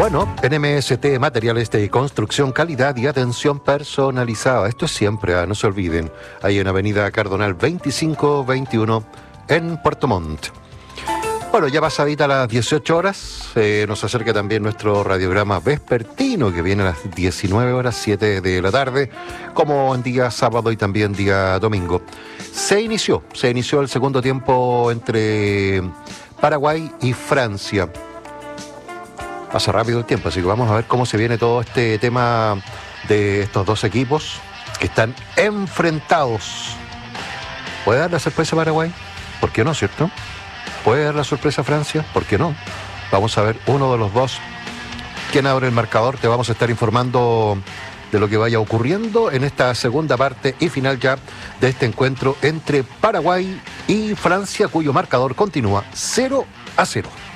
Bueno, NMST, materiales de construcción, calidad y atención personalizada. Esto es siempre, no se olviden. Ahí en Avenida Cardonal 2521 en Puerto Montt. Bueno, ya pasadita las 18 horas, nos acerca también nuestro radiograma vespertino que viene a las 19 horas, 7 de la tarde, como en día sábado y también día domingo. Se inició el segundo tiempo entre Paraguay y Francia. Pasa rápido el tiempo, así que vamos a ver cómo se viene todo este tema de estos dos equipos que están enfrentados. ¿Puede dar la sorpresa Paraguay? ¿Por qué no, cierto? ¿Puede dar la sorpresa Francia? ¿Por qué no? Vamos a ver uno de los dos. ¿Quién abre el marcador? Te vamos a estar informando de lo que vaya ocurriendo en esta segunda parte y final ya de este encuentro entre Paraguay y Francia, cuyo marcador continúa 0-0.